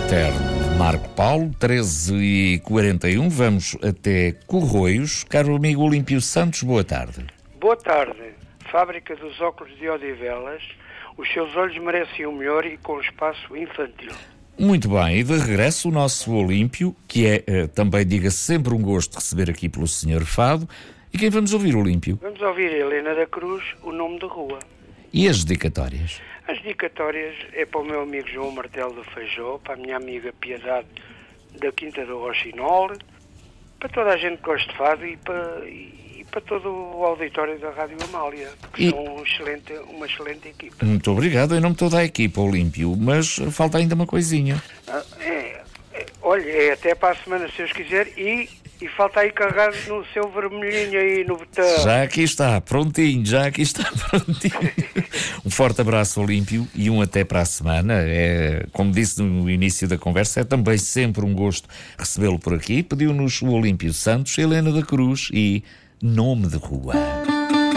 Eterno de Marco Paulo, 13h41. Vamos até Corroios. Caro amigo Olímpio Santos, boa tarde. Boa tarde. Fábrica dos óculos de Odivelas. Os seus olhos merecem o melhor e com espaço infantil. Muito bem, e de regresso o nosso Olímpio, que é também, diga-se, sempre um gosto receber aqui pelo Sr. Fado. E quem vamos ouvir, Olímpio? Vamos ouvir a Helena da Cruz, O Nome da Rua. E as dedicatórias? As dedicatórias é para o meu amigo João Martelo do Feijó, para a minha amiga Piedade da Quinta do Rochinol, para toda a gente que gosta de fado e para todo o auditório da Rádio Amália, que são uma excelente equipa. Muito obrigado, em nome de toda a equipa, Olímpio, mas falta ainda uma coisinha. Olha, é até para a semana, se Deus quiser, e falta aí carregar no seu vermelhinho aí no botão. Já aqui está, prontinho. Um forte abraço, Olímpio, e um até para a semana. Como disse no início da conversa, é também sempre um gosto recebê-lo por aqui. Pediu-nos o Olímpio Santos, Helena da Cruz e Nome de Rua.